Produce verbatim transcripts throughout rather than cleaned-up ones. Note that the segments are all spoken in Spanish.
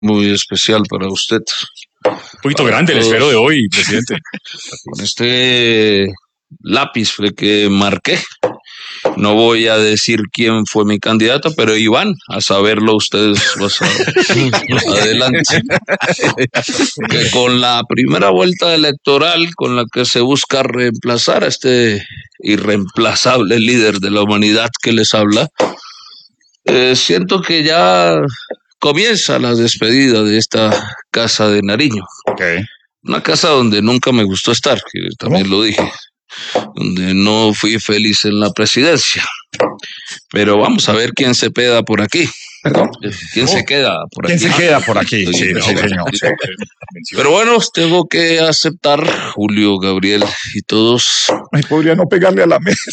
muy especial para usted. Un poquito para grande todos. El esfero de hoy, presidente. Con este lápiz fue que marqué. No voy a decir quién fue mi candidato, pero Iván, a saberlo ustedes más adelante. Que con la primera vuelta electoral con la que se busca reemplazar a este irreemplazable líder de la humanidad que les habla, eh, siento que ya comienza la despedida de esta casa de Nariño. Okay. Una casa donde nunca me gustó estar, que también ¿Cómo? Lo dije. Donde no fui feliz en la presidencia. Pero vamos a ver quién se queda por aquí. ¿Perdón? ¿Quién oh. se queda por ¿Quién aquí? ¿Quién se queda por aquí? Sí, sí, no, sí, señor. Sí. Pero bueno, tengo que aceptar, Julio, Gabriel y todos. Ay, podría no pegarle a la mesa.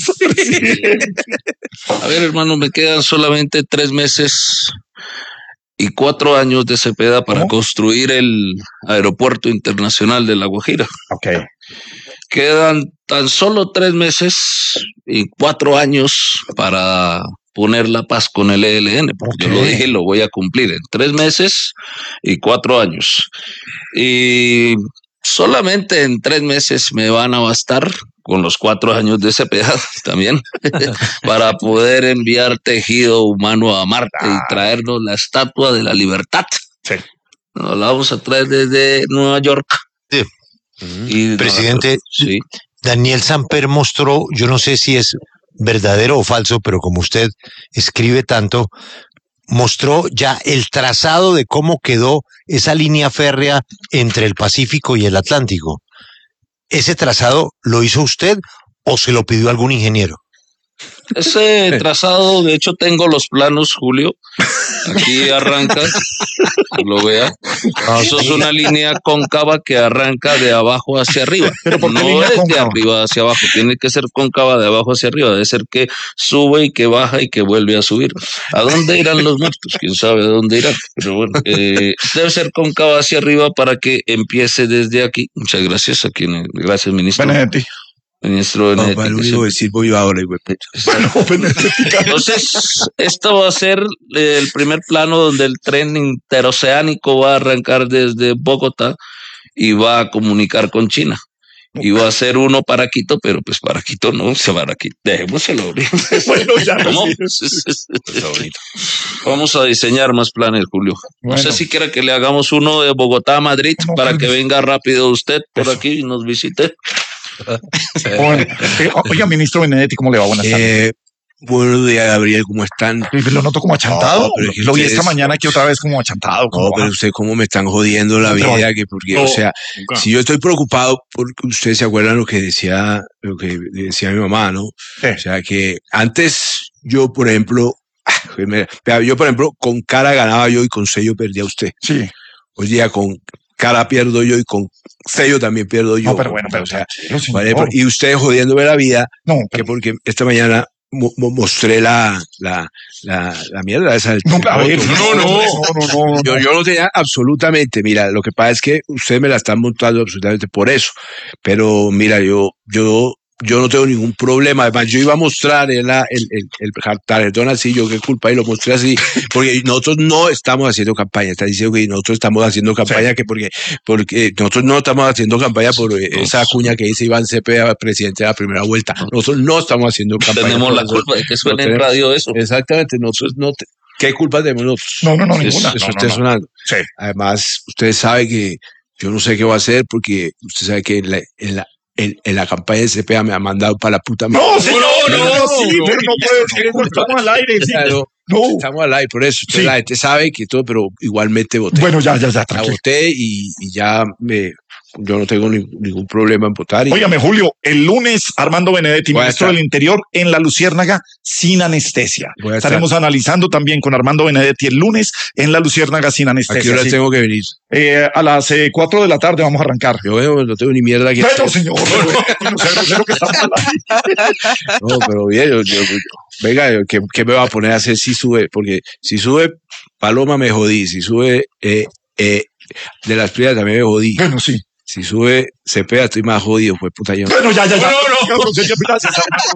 A ver, hermano, me quedan solamente tres meses y cuatro años de Cepeda para ¿Cómo? Construir el aeropuerto internacional de La Guajira. Ok. Quedan tan solo tres meses y cuatro años para poner la paz con el E L N, porque okay. Yo lo dije y lo voy a cumplir en tres meses y cuatro años. Y solamente en tres meses me van a bastar, con los cuatro años de Cepeda también, para poder enviar tejido humano a Marte ah. y traernos la Estatua de la Libertad. Sí. Nos la vamos a traer desde Nueva York. Sí. Y Presidente, no, sí. Daniel Samper mostró, yo no sé si es verdadero o falso, pero como usted escribe tanto, mostró ya el trazado de cómo quedó esa línea férrea entre el Pacífico y el Atlántico. ¿Ese trazado lo hizo usted o se lo pidió algún ingeniero? Ese trazado, de hecho tengo los planos, Julio. Aquí arranca, que lo vea. Eso es una línea cóncava que arranca de abajo hacia arriba. ¿Pero por qué no es de arriba hacia abajo, tiene que ser cóncava de abajo hacia arriba. Debe ser que sube y que baja y que vuelve a subir. ¿A dónde irán los muertos? ¿Quién sabe a dónde irán? Pero bueno, eh, debe ser cóncava hacia arriba para que empiece desde aquí. Muchas gracias a quien, gracias, ministro. Benedetti. Ministro no, para lo único decir voy ahora, güey. Entonces, esto va a ser el primer plano donde el tren interoceánico va a arrancar desde Bogotá y va a comunicar con China. Y va a ser uno para Quito, pero pues para Quito no, se va a Quito. Dejémoselo. Bueno, ya no. Vamos a diseñar más planes, Julio. No bueno. sé si quiera que le hagamos uno de Bogotá a Madrid no, para no, que venga rápido usted por eso. Aquí y nos visite. Bueno, eh, oiga, ministro Benedetti, ¿cómo le va? Buenas tardes. Eh, buenos días, Gabriel, ¿cómo están? Lo noto como achantado. No, pero es que lo vi esta mañana aquí otra vez como achantado. No, pero usted cómo me están jodiendo la no, vida, que porque, no, o sea, nunca. Si yo estoy preocupado, porque ustedes se acuerdan lo que decía, lo que decía mi mamá, ¿no? Sí. O sea, que antes yo, por ejemplo, yo, por ejemplo, con cara ganaba yo y con sello perdía usted. Sí. Hoy día con cara pierdo yo y con sello también pierdo yo. No, pero bueno, pero, o sea, pero vale, y ustedes jodiéndome la vida, no, pero... que porque esta mañana mo mostré la, la, la, la mierda esa del no, a ver, no, no, no, no, no, yo, yo no tenía absolutamente, mira, lo que pasa es que ustedes me la están montando absolutamente por eso, pero mira, yo, yo, yo no tengo ningún problema. Además, yo iba a mostrar el, el, el, el tarjetón así, yo qué culpa, y lo mostré así, porque nosotros no estamos haciendo campaña. Está diciendo que nosotros estamos haciendo campaña, sí. que porque, porque nosotros no estamos haciendo campaña por esa cuña que dice Iván Cepeda, presidente de la primera vuelta. Nosotros no estamos haciendo campaña. Tenemos la culpa de que suene no en radio eso. Exactamente, nosotros no. Te, ¿Qué culpa tenemos nosotros? No, no, no, eso, ninguna. Eso no, está no, sonando. Sí. Además, ustedes saben que yo no sé qué va a hacer, porque usted sabe que en la, en la En, en la campaña de Cepeda me ha mandado para la puta madre. No, sí, no, no, no, no, sí, no, pero no puede decir eso, estamos al aire, sí. Claro, no. Estamos al aire, por eso. Sí. La gente sabe que todo, pero igualmente voté. Bueno, ya, ya, ya, tranquilo. La voté y, y ya me... Yo no tengo ni, ningún problema en votar. Y... Óigame, Julio, el lunes Armando Benedetti, ministro del Interior, en La Luciérnaga, sin anestesia. Estaremos analizando también con Armando Benedetti el lunes en La Luciérnaga, sin anestesia. ¿A qué hora sí. tengo que venir? Eh, a las eh, cuatro de la tarde vamos a arrancar. Yo eh, no tengo ni mierda que hacer. No, señor, pero, no sé, no sé lo que estamos No, pero bien, yo, yo, yo venga, ¿qué, ¿qué me va a poner a hacer si sube? Porque si sube Paloma me jodí, si sube eh, eh, de las Prias también me jodí. Bueno, sí. Si sube Cepeda, estoy más jodido, pues puta yo. Bueno, ya, ya, ya. No, no, no. Gracias,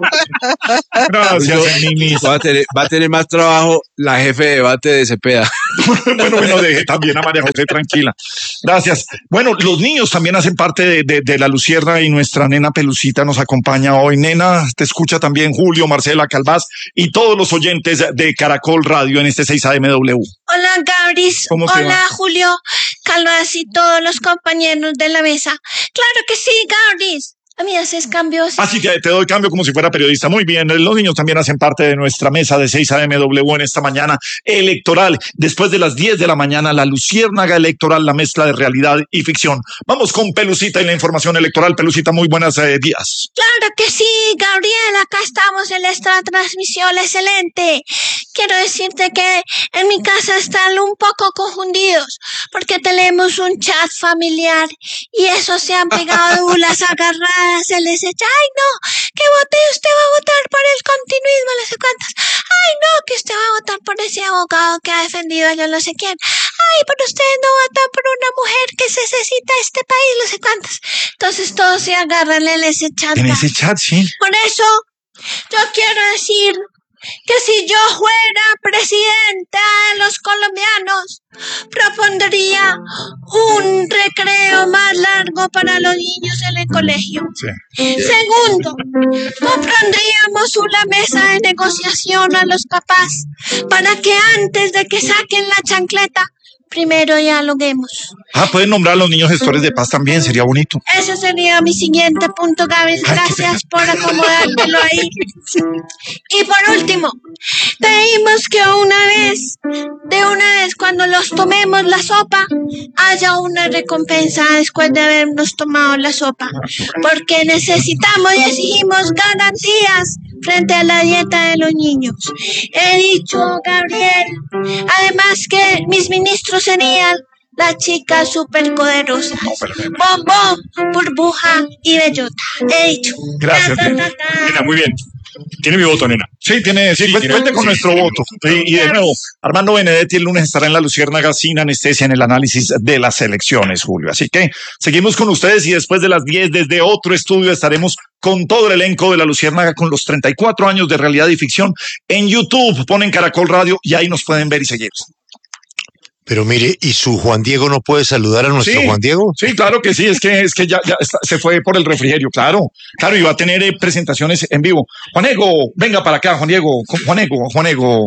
Gracias, Ninis. Va a, tener, va a tener más trabajo la jefe de debate de Cepeda. Bueno, bueno, deje también a María José tranquila. Gracias. Bueno, los niños también hacen parte de, de, de la Lucierna y nuestra nena Pelucita nos acompaña hoy. Nena, te escucha también Julio, Marcela, Calvás y todos los oyentes de Caracol Radio en este seis A M W. Hola, Gabris. Hola, Julio, Calvás y todos los compañeros de la mesa. Claro que sí, Gabris. A mí haces cambios. Así que te doy cambio como si fuera periodista. Muy bien, los niños también hacen parte de nuestra mesa de seis A M W en esta mañana electoral. Después de las diez de la mañana, la Luciérnaga Electoral, la mezcla de realidad y ficción. Vamos con Pelucita y la información electoral. Pelucita, muy buenos eh, días. Claro que sí, Gabriel. Acá estamos en esta transmisión excelente. Quiero decirte que en mi casa están un poco confundidos porque tenemos un chat familiar y eso se han pegado las agarradas. Se les echa, ay no, que vote, usted va a votar por el continuismo, no sé cuántas. Ay no, que usted va a votar por ese abogado que ha defendido a yo no sé quién. Ay, pero ustedes no votan por una mujer que necesita este país, no sé cuántas. Entonces todos se agarran en ese chat. En ese chat, sí. Por eso yo quiero decir que si yo fuera presidenta de los colombianos, propondría un recreo más largo para los niños en el colegio. Sí. Segundo, propondríamos una mesa de negociación a los papás para que antes de que saquen la chancleta, primero dialoguemos. Ah, pueden nombrar a los niños gestores de paz también, sería bonito. Ese sería mi siguiente punto, Gaby. Gracias por acomodártelo ahí. Y por último, pedimos que una vez, de una vez cuando los tomemos la sopa, haya una recompensa después de habernos tomado la sopa. Porque necesitamos y exigimos garantías frente a la dieta de los niños. He dicho, Gabriel, además que mis ministros serían las chicas superpoderosas. Bombón, burbuja y bellota. He dicho. Gracias. Ta, ta, ta, ta. Nena, muy bien. Tiene mi voto, nena. Sí, tiene, sí, sí cuente, tiene, con sí, nuestro voto. Y, y de nuevo, Armando Benedetti el lunes estará en la Luciérnaga sin anestesia en el análisis de las elecciones, Julio. Así que seguimos con ustedes y después de las diez desde otro estudio estaremos con todo el elenco de la Luciérnaga con los treinta y cuatro años de realidad y ficción en YouTube. Ponen Caracol Radio y ahí nos pueden ver y seguir. Pero mire, ¿y su Juan Diego no puede saludar a nuestro sí, Juan Diego? Sí, claro que sí, es que es que ya, ya está, se fue por el refrigerio, claro, claro, y va a tener eh, presentaciones en vivo. Juan Diego, venga para acá, Juan Diego, Juan Diego, Juan Diego.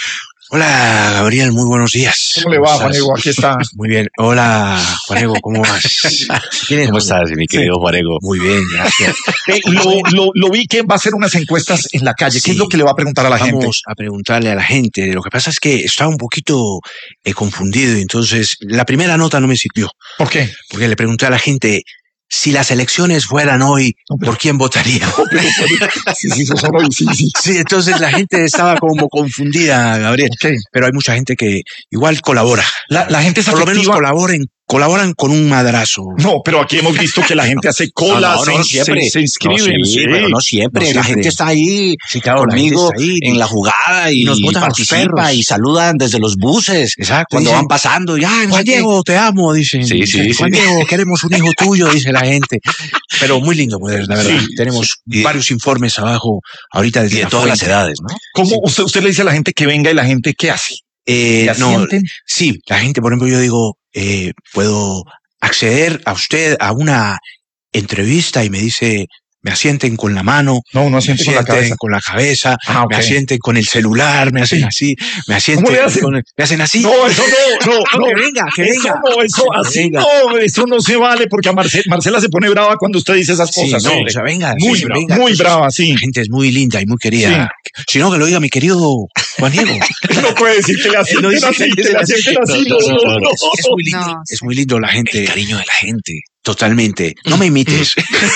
Hola, Gabriel, muy buenos días. ¿Cómo le va, Juan Diego? Aquí está. Muy bien. Hola, Juan Diego, ¿cómo vas? ¿Cómo estás, mi querido sí. Juan Diego? Muy bien, gracias. Eh, lo, lo, lo vi que va a hacer unas encuestas en la calle. ¿Qué sí. es lo que le va a preguntar a la Vamos gente? Vamos a preguntarle a la gente. Lo que pasa es que estaba un poquito eh, confundido, entonces la primera nota no me sirvió. ¿Por qué? Porque le pregunté a la gente, si las elecciones fueran hoy, no, pero, ¿por quién votaría? No, pero, pero, sí, sí, son hoy, sí, sí. Sí, entonces la gente estaba como confundida, Gabriel. Okay. Pero hay mucha gente que igual colabora. La, la gente es Por afectiva. lo menos colaboren, colaboran con un madrazo. No, pero aquí hemos visto que la gente hace colas, no, no, no, se, siempre. se, se inscriben. No, sí, sí. Pero no siempre. No la siempre. gente está ahí sí, claro, conmigo la ahí, en la jugada y, y nos votan participa y saludan desde los buses. Exacto. Cuando dicen, van pasando, ya, Juan Diego, te amo, dicen. Sí, sí, Juan sí. Diego, queremos un hijo tuyo, dice la gente. Pero muy lindo, pues, la verdad. Sí. Tenemos y, varios informes abajo ahorita desde de la todas fuente. las edades, ¿no? ¿Cómo sí. usted, usted le dice a la gente que venga y la gente qué hace? Eh, no, sí, la gente, por ejemplo, yo digo, eh, puedo acceder a usted a una entrevista y me dice, me asienten con la mano, no, no asienten con la cabeza, con la cabeza, ah, okay. me asienten con el celular, me hacen así, me asienten, ¿cómo le hacen? Con el, me hacen así. No, eso no, no, no, que venga, que eso venga. no, eso así venga. no, eso no se vale porque a Marcela, Marcela se pone brava cuando usted dice esas cosas. Sí, no, o sea, venga, muy, sí, brava, venga, muy pues, brava, sí. La gente es muy linda y muy querida. Sí. Si no, que lo diga mi querido Juan Diego. No puede decir que le asienten así, que le asienten así. No, no, no, no. Es muy lindo, no. es muy lindo la gente. El cariño de la gente. Totalmente. No me imites.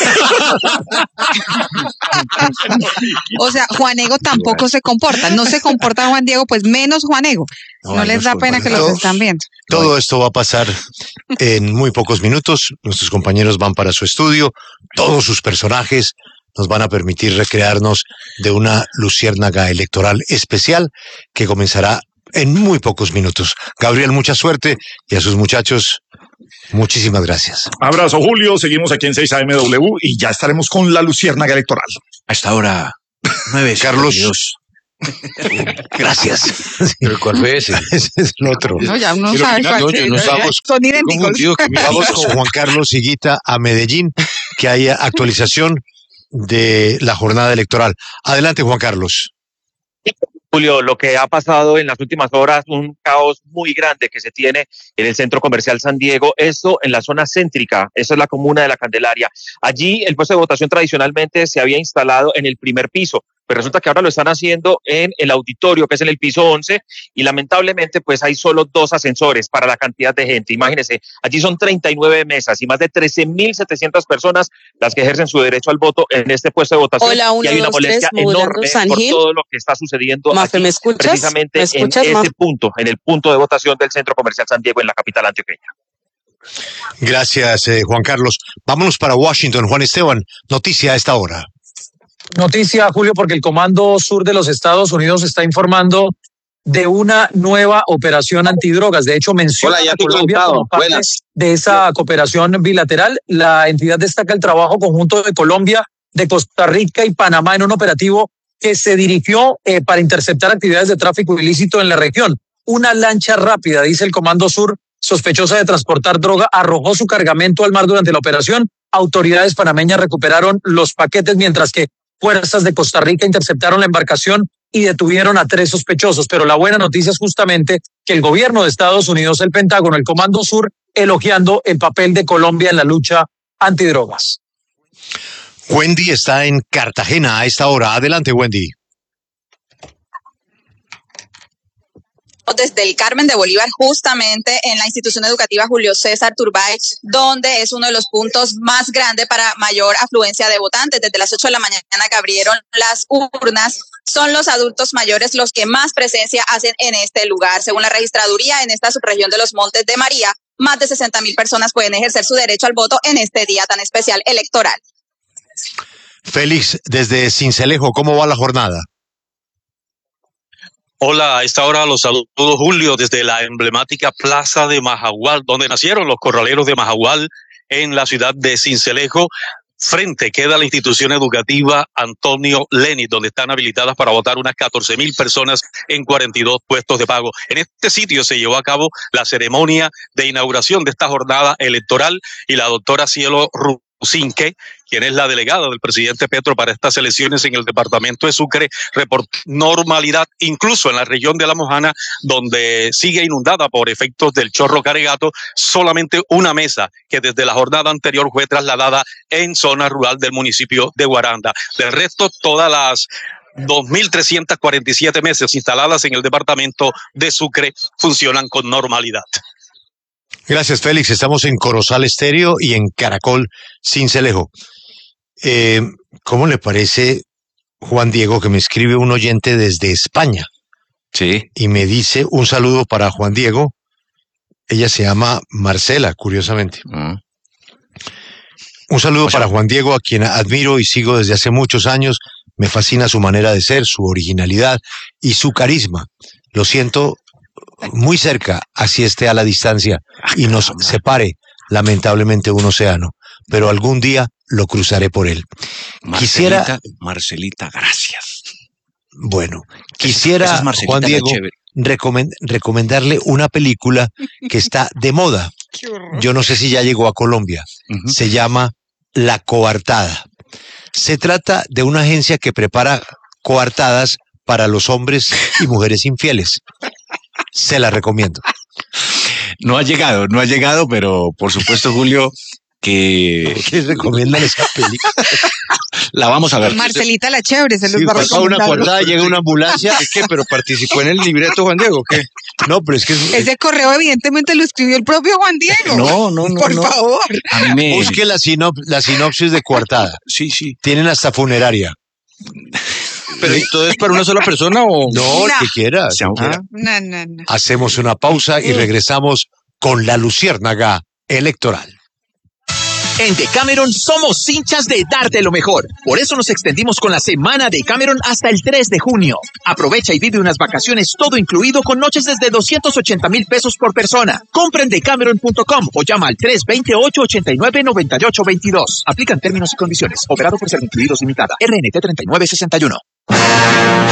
O sea, Juan Diego tampoco se comporta. No se comporta Juan Diego, pues menos Juan Diego. No, no les da pena que los están viendo. Todo esto va a pasar en muy pocos minutos. Nuestros compañeros van para su estudio. Todos sus personajes nos van a permitir recrearnos de una luciérnaga electoral especial que comenzará en muy pocos minutos. Gabriel, mucha suerte y a sus muchachos Muchísimas gracias. Abrazo, Julio. Seguimos aquí en seis A M W y ya estaremos con la luciérnaga electoral. Hasta ahora, nueve Carlos. Gracias. ¿Pero cuál fue ese? Ese es el otro. No, ya uno Pero sabe no, cuál yo es. no estamos Son idénticos. confundidos que me- Vamos con Juan Carlos Higuita a Medellín, que hay actualización de la jornada electoral. Adelante, Juan Carlos. Julio, lo que ha pasado en las últimas horas, un caos muy grande que se tiene en el centro comercial San Diego, esto en la zona céntrica, eso es la comuna de La Candelaria. Allí el puesto de votación tradicionalmente se había instalado en el primer piso, pero resulta que ahora lo están haciendo en el auditorio, que es en el piso once, y lamentablemente pues hay solo dos ascensores para la cantidad de gente. Imagínense, allí son treinta y nueve mesas y más de trece mil setecientas personas las que ejercen su derecho al voto en este puesto de votación. Hola, uno, y hay una dos, molestia tres, modulando enorme San por Gil. todo lo que está sucediendo Mafe, aquí, ¿me escuchas? precisamente ¿Me escuchas, en Mafe? ese punto, en el punto de votación del centro comercial San Diego en la capital antioqueña. Gracias, eh, Juan Carlos. Vámonos para Washington. Juan Esteban, noticia a esta hora. Noticia, Julio, porque el Comando Sur de los Estados Unidos está informando de una nueva operación antidrogas. De hecho, menciona Hola, ya a Colombia contado. como parte Buenas. de esa cooperación bilateral. La entidad destaca el trabajo conjunto de Colombia, de Costa Rica y Panamá en un operativo que se dirigió eh, para interceptar actividades de tráfico ilícito en la región. Una lancha rápida, dice el Comando Sur, sospechosa de transportar droga, arrojó su cargamento al mar durante la operación. Autoridades panameñas recuperaron los paquetes, mientras que fuerzas de Costa Rica interceptaron la embarcación y detuvieron a tres sospechosos. Pero la buena noticia es justamente que el gobierno de Estados Unidos, el Pentágono, el Comando Sur, elogiando el papel de Colombia en la lucha antidrogas. Wendy está en Cartagena a esta hora. Adelante, Wendy. Desde el Carmen de Bolívar, justamente en la institución educativa Julio César Turbay, donde es uno de los puntos más grandes para mayor afluencia de votantes. Desde las ocho de la mañana que abrieron las urnas, son los adultos mayores los que más presencia hacen en este lugar. Según la registraduría, en esta subregión de los Montes de María, más de sesenta mil personas pueden ejercer su derecho al voto en este día tan especial electoral. Félix, desde Sincelejo, ¿cómo va la jornada? Hola, a esta hora los saludos, Julio, desde la emblemática Plaza de Majagual, donde nacieron los corraleros de Majagual en la ciudad de Sincelejo. Frente queda la institución educativa Antonio Lenis, donde están habilitadas para votar unas catorce mil personas en cuarenta y dos puestos de pago. En este sitio se llevó a cabo la ceremonia de inauguración de esta jornada electoral y la doctora Cielo Rusinque, quien es la delegada del presidente Petro para estas elecciones en el departamento de Sucre, reportó normalidad incluso en la región de La Mojana, donde sigue inundada por efectos del chorro Caregato. Solamente una mesa que desde la jornada anterior fue trasladada en zona rural del municipio de Guaranda. Del resto, todas las dos mil trescientas cuarenta y siete mesas instaladas en el departamento de Sucre funcionan con normalidad. Gracias, Félix. Estamos en Corozal Estéreo y en Caracol Sincelejo. Eh, ¿Cómo le parece, Juan Diego, que me escribe un oyente desde España? Sí. Y me dice un saludo para Juan Diego. Ella se llama Marcela, curiosamente. Mm. Un saludo O sea, para Juan Diego, a quien admiro y sigo desde hace muchos años. Me fascina su manera de ser, su originalidad y su carisma. Lo siento muy cerca, así esté a la distancia y nos separe lamentablemente un océano, pero algún día lo cruzaré por él. Marcelita, Quisiera, Marcelita, gracias. bueno, quisiera, Esa es Marcelita, Juan la Diego, chévere. recomen- recomendarle una película que está de moda. Yo no sé si ya llegó a Colombia. Ujú. Se llama La Coartada. Se trata de una agencia que prepara coartadas para los hombres y mujeres infieles. Se la recomiendo. No ha llegado, no ha llegado, pero por supuesto, Julio, que ¿Qué recomiendan esa película? la vamos a ver. Marcelita la chévere, se los Sí, va a pasó una recomendar. coartada, llega una ambulancia. ¿Qué, qué? ¿Pero participó en el libreto, Juan Diego? ¿Qué? No, pero es que es- Ese correo evidentemente lo escribió el propio Juan Diego. No, no, no. Por no. favor. A mí me... busque la, sinop- la sinopsis de coartada. Sí, sí. Tienen hasta funeraria. ¿Pero ¿y todo es para una sola persona o...? No, el No. que quiera. Se el que quiera. ahorra. No, no, no. Hacemos una pausa y regresamos con la luciérnaga electoral. En Decameron somos hinchas de darte lo mejor. Por eso nos extendimos con la semana Decameron hasta el tres de junio. Aprovecha y vive unas vacaciones todo incluido con noches desde doscientos ochenta mil pesos por persona. Compra en decameron punto com o llama al tres dos ocho, ocho nueve, nueve ocho dos dos. Aplican términos y condiciones. Operado por Ser Incluidos Limitada. R N T treinta y nueve sesenta y uno.